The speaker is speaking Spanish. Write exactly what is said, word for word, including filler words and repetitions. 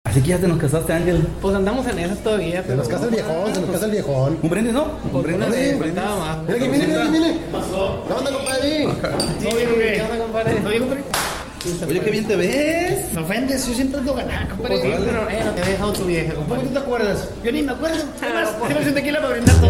Así que ya te nos casaste, Ángel. Pues andamos en esas todavía. Se nos casa el viejón, se nos casa el viejón. Un brindis, ¿no? Un Una brindis. de brindaba más. Mira que viene, mira que viene. ¿Qué pasó? ¿Qué onda, compadre? ¿Todo bien, güey? ¿Qué onda, compadre? ¿Todo bien, compadre? Oye, qué bien te ves. Me ofendes, yo siempre ando ganar, compadre. Pues, Pero, eh, no te he dejado tu vieja, ¿Cómo compadre. tú te acuerdas? Yo ni me acuerdo. Además, tenemos un tequila para brindar todo.